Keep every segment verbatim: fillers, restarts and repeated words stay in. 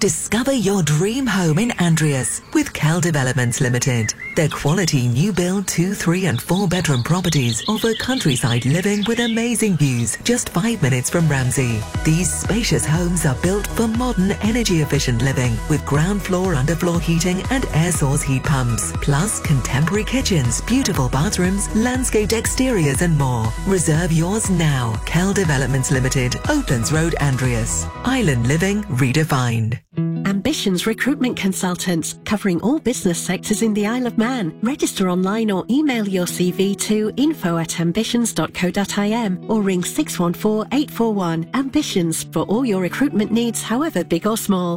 Discover your dream home in Andreas with Cal Developments Limited. Their quality new build two, three and four bedroom properties offer countryside living with amazing views just five minutes from Ramsey. These spacious homes are built for modern energy efficient living with ground floor underfloor heating and air source heat pumps, plus contemporary kitchens, beautiful bathrooms, landscaped exteriors and more. Reserve yours now. Cal Developments Limited, Oatlands Road, Andreas. Island living redefined. Ambitions Recruitment Consultants, covering all business sectors in the Isle of Man. Register online or email your C V to info at ambitions dot co dot I m or ring six one four, eight four one. Ambitions, for all your recruitment needs, however big or small.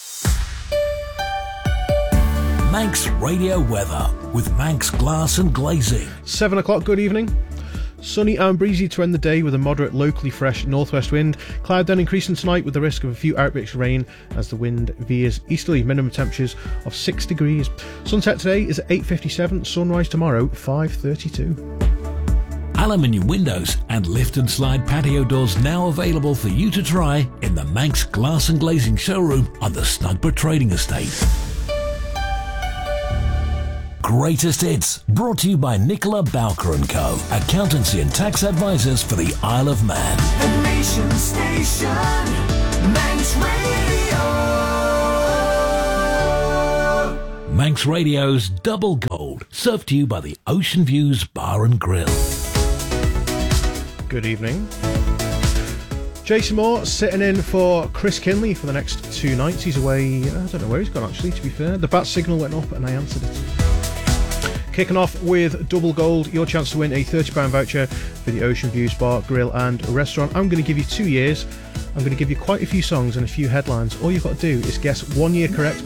Manx Radio Weather with Manx Glass and Glazing. Seven o'clock, good evening. Sunny and breezy to end the day with a moderate, locally fresh northwest wind. Cloud then increasing tonight with the risk of a few outbreaks of rain as the wind veers easterly. Minimum temperatures of six degrees. Sunset today is at eight fifty-seven. Sunrise tomorrow, five thirty-two. Aluminium windows and lift and slide patio doors now available for you to try in the Manx Glass and Glazing showroom on the Snugborough Trading Estate. Greatest Hits, brought to you by Nicola Bowker and Co, accountancy and tax advisors for the Isle of Man. The Nation Station, Manx Radio. Manx Radio's Double Gold, served to you by the Ocean Views Bar and Grill. Good evening. Jason Moore sitting in for Chris Kinley for the next two nights. He's away, I don't know where he's gone actually, to be fair. The bat signal went up and I answered it. Kicking off with Double Gold, your chance to win a thirty pounds voucher for the Ocean Views Bar, Grill and Restaurant. I'm going to give you two years. I'm going to give you quite a few songs and a few headlines. All you've got to do is guess one year correct.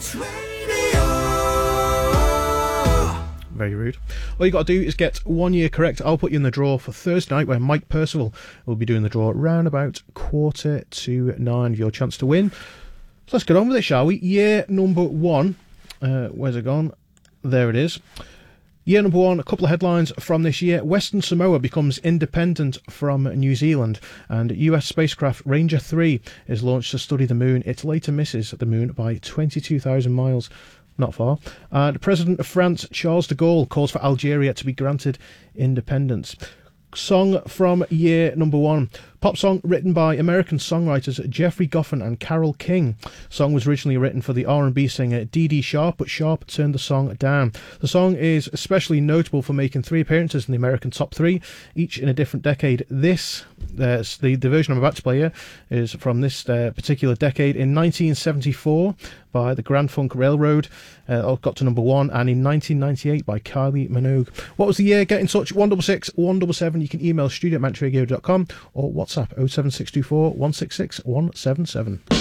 Very rude. All you've got to do is get one year correct. I'll put you in the draw for Thursday night, where Mike Percival will be doing the draw round about quarter to nine. Your chance to win. So let's get on with it, shall we? Year number one. Uh, where's it gone? There it is. Year number one, a couple of headlines from this year. Western Samoa becomes independent from New Zealand, and U S spacecraft Ranger three is launched to study the moon. It later misses the moon by twenty-two thousand miles. Not far. Uh, the President of France, Charles de Gaulle, calls for Algeria to be granted independence. Song from year number one. Pop song written by American songwriters Jeffrey Goffin and Carole King. Song was originally written for the R and B singer Dee Dee Sharp, but Sharp turned the song down. The song is especially notable for making three appearances in the American top three, each in a different decade. This, uh, the, the version I'm about to play here, is from this uh, particular decade. In nineteen seventy-four by the Grand Funk Railroad, uh, got to number one, and in nineteen ninety-eight by Kylie Minogue. What was the year? Get in touch, one six six, one seven seven. You can email studio at manx radio dot com or WhatsApp oh seven six two four, one six six, one seven seven.